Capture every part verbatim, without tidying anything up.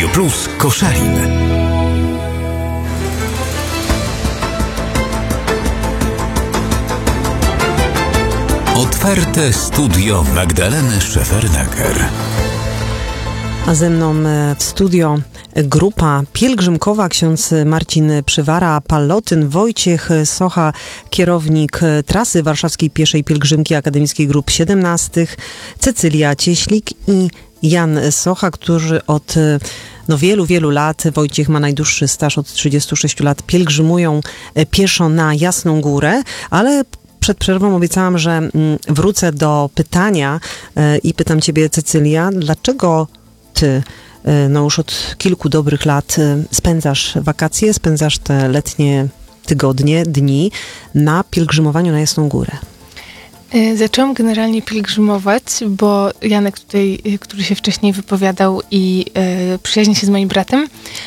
Plus Koszalin. Otwarte studio Magdaleny Szefernaker. A ze mną w studio grupa pielgrzymkowa, ksiądz Marcin Przywara, Pallotyn, Wojciech Socha, kierownik trasy warszawskiej pieszej pielgrzymki Akademickiej Grup siedemnastych, Cecylia Cieślik i Jan Socha, którzy od no, wielu, wielu lat, Wojciech ma najdłuższy staż, od trzydziestu sześciu lat, pielgrzymują pieszo na Jasną Górę, ale przed przerwą obiecałam, że wrócę do pytania i pytam ciebie, Cecylia, dlaczego ty no już od kilku dobrych lat spędzasz wakacje, spędzasz te letnie tygodnie, dni na pielgrzymowaniu na Jasną Górę? Zaczęłam generalnie pielgrzymować, bo Janek tutaj, który się wcześniej wypowiadał i y, przyjaźni się z moim bratem y,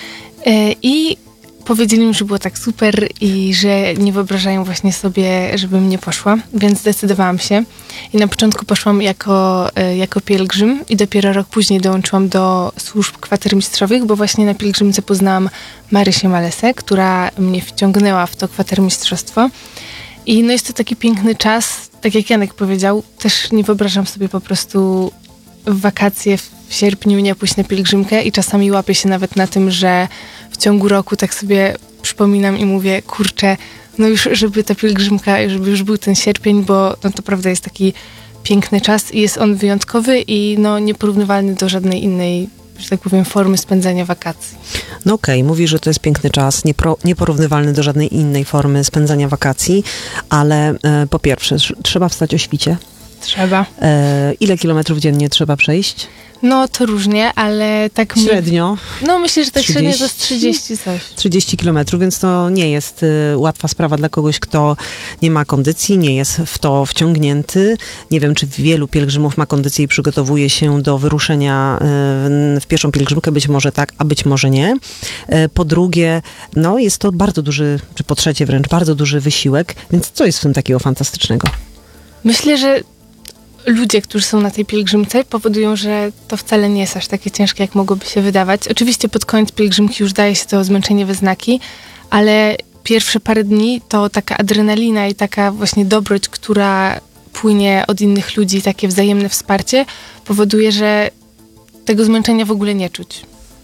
i powiedzieli mi, że było tak super i że nie wyobrażają właśnie sobie, żebym nie poszła, więc zdecydowałam się. I na początku poszłam jako, jako pielgrzym i dopiero rok później dołączyłam do służb kwatermistrzowych, bo właśnie na pielgrzymce poznałam Marysię Malesę, która mnie wciągnęła w to kwatermistrzostwo. I no jest to taki piękny czas, tak jak Janek powiedział, też nie wyobrażam sobie po prostu w wakacje w sierpniu nie pójść na pielgrzymkę i czasami łapię się nawet na tym, że w ciągu roku tak sobie przypominam i mówię, kurczę, no już żeby ta pielgrzymka, żeby już był ten sierpień, bo no to prawda jest taki piękny czas i jest on wyjątkowy i no nieporównywalny do żadnej innej, że tak powiem, formy spędzania wakacji. No okej, okay, mówi, że to jest piękny czas, niepro, nieporównywalny do żadnej innej formy spędzania wakacji, ale e, po pierwsze, trzeba wstać o świcie. Trzeba. E, ile kilometrów dziennie trzeba przejść? No to różnie, ale tak... Średnio? Mi... No myślę, że tak trzydzieści średnio to jest trzydzieści coś. trzydzieści kilometrów, więc to nie jest y, łatwa sprawa dla kogoś, kto nie ma kondycji, nie jest w to wciągnięty. Nie wiem, czy wielu pielgrzymów ma kondycję i przygotowuje się do wyruszenia y, w pieszą pielgrzymkę. Być może tak, a być może nie. Y, po drugie, no jest to bardzo duży, czy po trzecie wręcz, bardzo duży wysiłek, więc co jest w tym takiego fantastycznego? Myślę, że ludzie, którzy są na tej pielgrzymce, powodują, że to wcale nie jest aż takie ciężkie, jak mogłoby się wydawać. Oczywiście pod koniec pielgrzymki już daje się to zmęczenie we znaki, ale pierwsze parę dni to taka adrenalina i taka właśnie dobroć, która płynie od innych ludzi, takie wzajemne wsparcie, powoduje, że tego zmęczenia w ogóle nie czuć.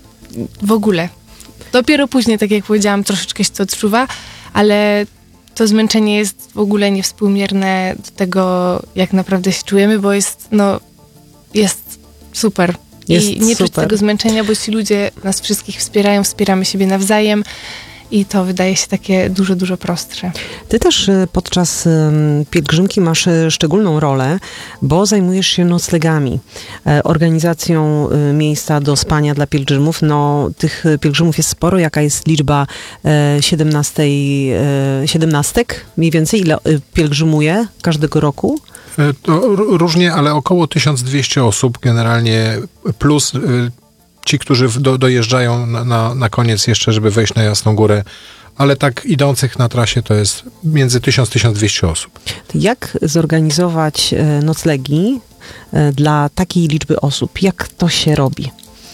W ogóle. Dopiero później, tak jak powiedziałam, troszeczkę się to odczuwa, ale to zmęczenie jest w ogóle niewspółmierne do tego, jak naprawdę się czujemy, bo jest, no, jest super. Jest I nie super. czuć tego zmęczenia, bo ci ludzie nas wszystkich wspierają, wspieramy siebie nawzajem i to wydaje się takie dużo, dużo prostsze. Ty też podczas pielgrzymki masz szczególną rolę, bo zajmujesz się noclegami, organizacją miejsca do spania dla pielgrzymów. No, tych pielgrzymów jest sporo. Jaka jest liczba siedemnastej, siedemnastek? Mniej więcej ile pielgrzymuje każdego roku? To różnie, ale około tysiąc dwieście osób generalnie, plus ci, którzy do, dojeżdżają na, na, na koniec jeszcze, żeby wejść na Jasną Górę, ale tak idących na trasie to jest między tysiąc a tysiąc dwieście osób. Jak zorganizować noclegi dla takiej liczby osób? Jak to się robi?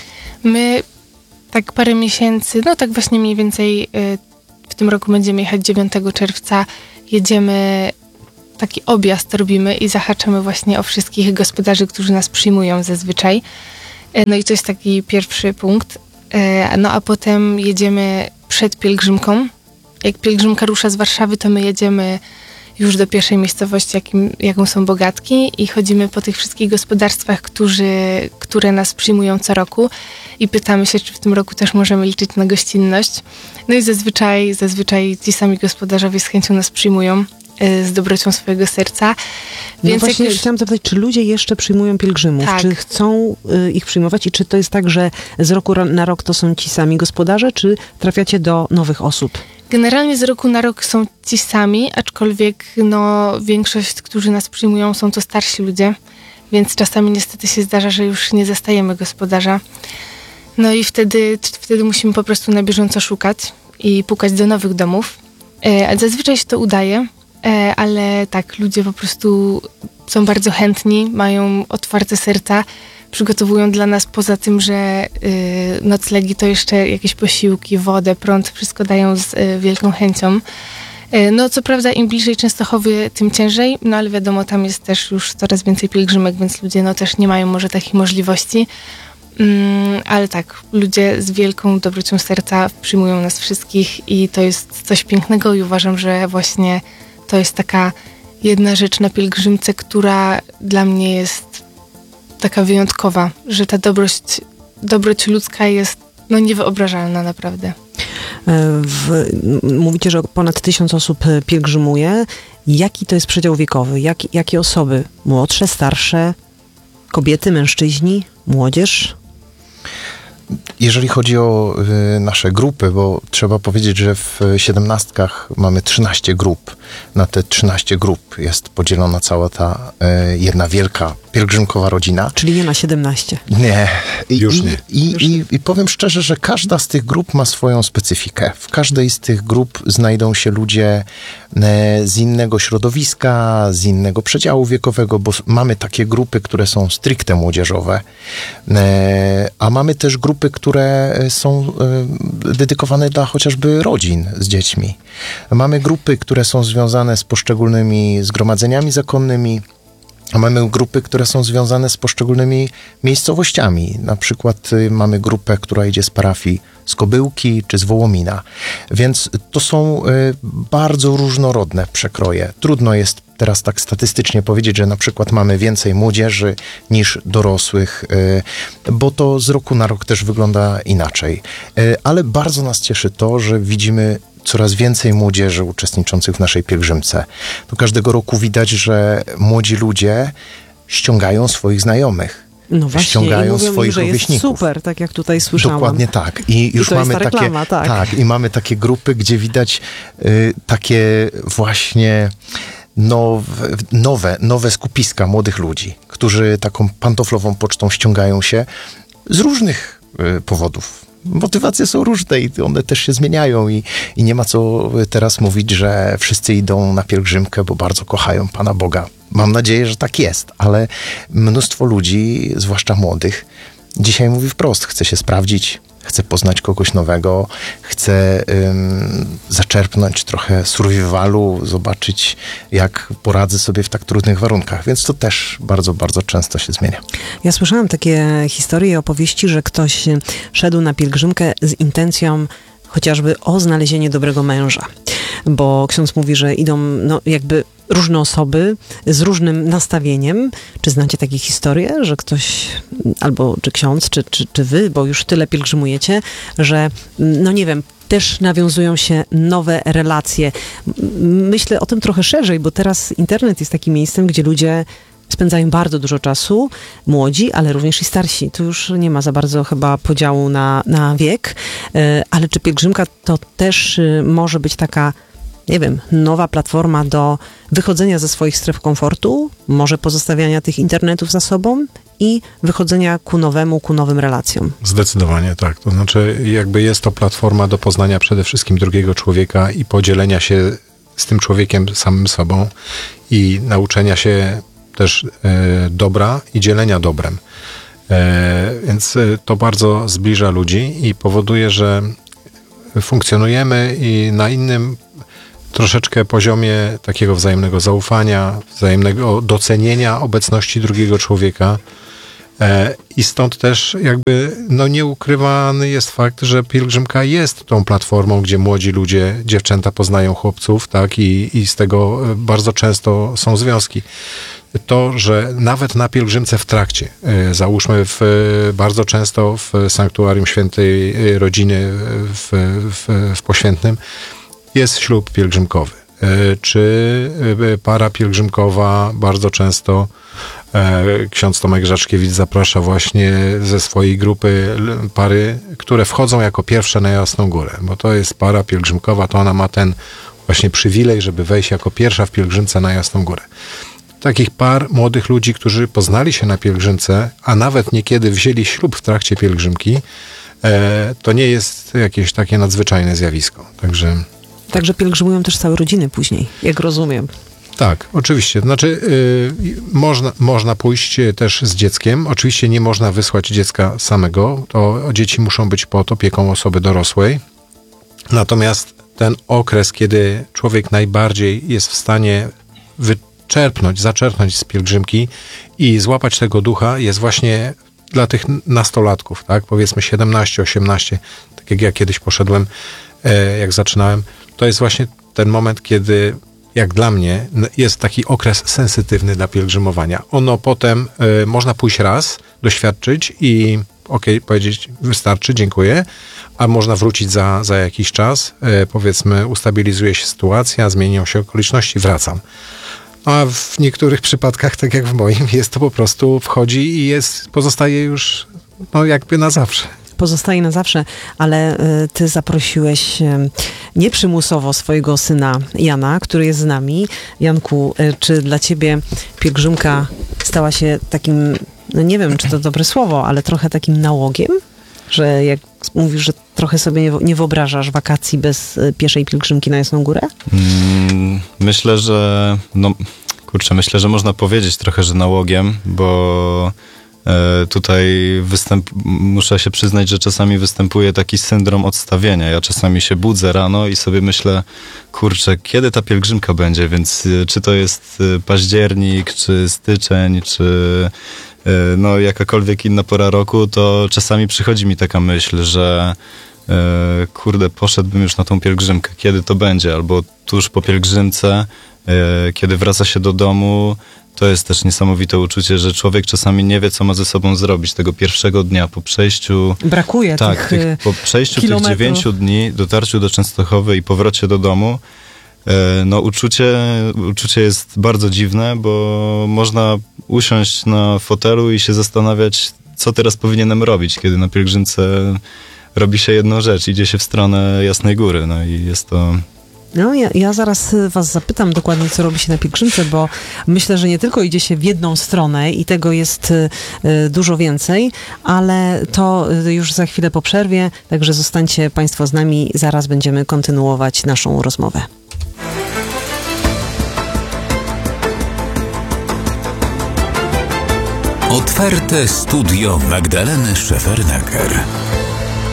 My tak parę miesięcy, no tak właśnie mniej więcej w tym roku będziemy jechać dziewiątego czerwca, jedziemy, taki objazd robimy i zahaczamy właśnie o wszystkich gospodarzy, którzy nas przyjmują zazwyczaj. No i to jest taki pierwszy punkt. No a potem jedziemy przed pielgrzymką. Jak pielgrzymka rusza z Warszawy, to my jedziemy już do pierwszej miejscowości, jakim, jaką są Bogatki i chodzimy po tych wszystkich gospodarstwach, którzy, które nas przyjmują co roku i pytamy się, czy w tym roku też możemy liczyć na gościnność. No i zazwyczaj, zazwyczaj ci sami gospodarzowie z chęcią nas przyjmują z dobrocią swojego serca. No Więc właśnie już... chciałam zapytać, czy ludzie jeszcze przyjmują pielgrzymów? Tak. Czy chcą y, ich przyjmować i czy to jest tak, że z roku na rok to są ci sami gospodarze, czy trafiacie do nowych osób? Generalnie z roku na rok są ci sami, aczkolwiek no, większość, którzy nas przyjmują, są to starsi ludzie, więc czasami niestety się zdarza, że już nie zastajemy gospodarza. No i wtedy, wtedy musimy po prostu na bieżąco szukać i pukać do nowych domów. E, zazwyczaj się to udaje, e, ale tak, ludzie po prostu są bardzo chętni, mają otwarte serca, przygotowują dla nas poza tym, że y, noclegi to jeszcze jakieś posiłki, wodę, prąd, wszystko dają z y, wielką chęcią. Y, no co prawda im bliżej Częstochowy, tym ciężej, no ale wiadomo, tam jest też już coraz więcej pielgrzymek, więc ludzie no też nie mają może takich możliwości. Mm, ale tak, ludzie z wielką dobrocią serca przyjmują nas wszystkich i to jest coś pięknego i uważam, że właśnie to jest taka jedna rzecz na pielgrzymce, która dla mnie jest taka wyjątkowa, że ta dobroć, dobroć ludzka jest no niewyobrażalna naprawdę. W, mówicie, że ponad tysiąc osób pielgrzymuje. Jaki to jest przedział wiekowy? Jak, jakie osoby? Młodsze, starsze, kobiety, mężczyźni, młodzież? Jeżeli chodzi o y, nasze grupy, bo trzeba powiedzieć, że w siedemnastkach mamy trzynaście grup. Na te trzynaście grup jest podzielona cała ta y, jedna wielka pielgrzymkowa rodzina. Czyli nie na siedemnaście. Nie. I, Już i, nie. I, Już i, nie. I powiem szczerze, że każda z tych grup ma swoją specyfikę. W każdej z tych grup znajdą się ludzie e, z innego środowiska, z innego przedziału wiekowego, bo s- mamy takie grupy, które są stricte młodzieżowe, e, a mamy też grupy, które są e, dedykowane dla chociażby rodzin z dziećmi. Mamy grupy, które są związane z poszczególnymi zgromadzeniami zakonnymi, a mamy grupy, które są związane z poszczególnymi miejscowościami. Na przykład y, mamy grupę, która idzie z parafii z Kobyłki czy z Wołomina. Więc to są y, bardzo różnorodne przekroje. Trudno jest teraz tak statystycznie powiedzieć, że na przykład mamy więcej młodzieży niż dorosłych, y, bo to z roku na rok też wygląda inaczej. Y, ale bardzo nas cieszy to, że widzimy coraz więcej młodzieży uczestniczących w naszej pielgrzymce. To każdego roku widać, że młodzi ludzie ściągają swoich znajomych. No właśnie, ściągają i mówią swoich im, że jest rówieśników. super, tak jak tutaj słyszałam. Dokładnie tak. I już to jest mamy ta takie, reklama, tak. i mamy takie grupy, gdzie widać y, takie właśnie now, nowe, nowe skupiska młodych ludzi, którzy taką pantoflową pocztą ściągają się z różnych y, powodów. Motywacje są różne i one też się zmieniają i, i nie ma co teraz mówić, że wszyscy idą na pielgrzymkę, bo bardzo kochają Pana Boga. Mam nadzieję, że tak jest, ale mnóstwo ludzi, zwłaszcza młodych, dzisiaj mówi wprost, chce się sprawdzić, chce poznać kogoś nowego, chce ym, zaczerpnąć trochę survivalu, zobaczyć, jak poradzę sobie w tak trudnych warunkach. Więc to też bardzo, bardzo często się zmienia. Ja słyszałam takie historie i opowieści, że ktoś szedł na pielgrzymkę z intencją chociażby o znalezienie dobrego męża. Bo ksiądz mówi, że idą no, jakby różne osoby z różnym nastawieniem. Czy znacie takie historie, że ktoś, albo czy ksiądz, czy, czy, czy wy, bo już tyle pielgrzymujecie, że no nie wiem, też nawiązują się nowe relacje. Myślę o tym trochę szerzej, bo teraz internet jest takim miejscem, gdzie ludzie spędzają bardzo dużo czasu, młodzi, ale również i starsi. Tu już nie ma za bardzo chyba podziału na, na wiek, ale czy pielgrzymka to też może być taka, nie wiem, nowa platforma do wychodzenia ze swoich stref komfortu, może pozostawiania tych internetów za sobą i wychodzenia ku nowemu, ku nowym relacjom. Zdecydowanie tak. To znaczy jakby jest to platforma do poznania przede wszystkim drugiego człowieka i podzielenia się z tym człowiekiem samym sobą i nauczenia się też e, dobra i dzielenia dobrem. E, więc e, to bardzo zbliża ludzi i powoduje, że funkcjonujemy i na innym troszeczkę poziomie takiego wzajemnego zaufania, wzajemnego docenienia obecności drugiego człowieka. E, I stąd też jakby no nieukrywany jest fakt, że pielgrzymka jest tą platformą, gdzie młodzi ludzie, dziewczęta poznają chłopców, tak, i, i z tego bardzo często są związki. To, że nawet na pielgrzymce w trakcie, e, załóżmy w, bardzo często w sanktuarium Świętej Rodziny w, w, w Poświętnym jest ślub pielgrzymkowy. E, czy para pielgrzymkowa bardzo często ksiądz Tomek Grzaczkiewicz zaprasza właśnie ze swojej grupy pary, które wchodzą jako pierwsze na Jasną Górę, bo to jest para pielgrzymkowa, to ona ma ten właśnie przywilej, żeby wejść jako pierwsza w pielgrzymce na Jasną Górę. Takich par młodych ludzi, którzy poznali się na pielgrzymce, a nawet niekiedy wzięli ślub w trakcie pielgrzymki, to nie jest jakieś takie nadzwyczajne zjawisko. Także Także pielgrzymują też całe rodziny później, jak rozumiem. Tak, oczywiście. Znaczy, yy, można, można pójść też z dzieckiem. Oczywiście nie można wysłać dziecka samego. To dzieci muszą być pod opieką osoby dorosłej. Natomiast ten okres, kiedy człowiek najbardziej jest w stanie wyczerpnąć, zaczerpnąć z pielgrzymki i złapać tego ducha, jest właśnie dla tych nastolatków, tak? Powiedzmy siedemnaście, osiemnaście, tak jak ja kiedyś poszedłem, e, jak zaczynałem. To jest właśnie ten moment, kiedy jak dla mnie, jest taki okres sensytywny dla pielgrzymowania. Ono potem y, można pójść raz, doświadczyć i okej, okay, powiedzieć wystarczy, dziękuję, a można wrócić za, za jakiś czas, y, powiedzmy ustabilizuje się sytuacja, zmienią się okoliczności, wracam. A w niektórych przypadkach, tak jak w moim, jest to po prostu wchodzi i jest, pozostaje już no jakby na zawsze. Pozostaje na zawsze, ale y, ty zaprosiłeś y, nieprzymusowo swojego syna Jana, który jest z nami. Janku, y, czy dla ciebie pielgrzymka stała się takim, no nie wiem, czy to dobre słowo, ale trochę takim nałogiem? Że jak mówisz, że trochę sobie nie, nie wyobrażasz wakacji bez y, pieszej pielgrzymki na Jasną Górę? Mm, myślę, że no kurczę, myślę, że można powiedzieć trochę, że nałogiem, bo tutaj występ, muszę się przyznać, że czasami występuje taki syndrom odstawienia. Ja czasami się budzę rano i sobie myślę, kurczę, kiedy ta pielgrzymka będzie, więc czy to jest październik, czy styczeń, czy no jakakolwiek inna pora roku, to czasami przychodzi mi taka myśl, że kurde, poszedłbym już na tą pielgrzymkę, kiedy to będzie, albo tuż po pielgrzymce, kiedy wraca się do domu. To jest też niesamowite uczucie, że człowiek czasami nie wie, co ma ze sobą zrobić tego pierwszego dnia po przejściu... Brakuje tak, tych, tych po przejściu kilometrów. tych dziewięciu dni, dotarciu do Częstochowy i powrocie do domu, no uczucie, uczucie jest bardzo dziwne, bo można usiąść na fotelu i się zastanawiać, co teraz powinienem robić, kiedy na pielgrzymce robi się jedną rzecz, idzie się w stronę Jasnej Góry, no i jest to... No, ja, ja zaraz was zapytam dokładnie, co robi się na pielgrzymce, bo myślę, że nie tylko idzie się w jedną stronę i tego jest y, dużo więcej, ale to już za chwilę po przerwie, także zostańcie państwo z nami, zaraz będziemy kontynuować naszą rozmowę. Otwarte studio Magdaleny Szefernaker.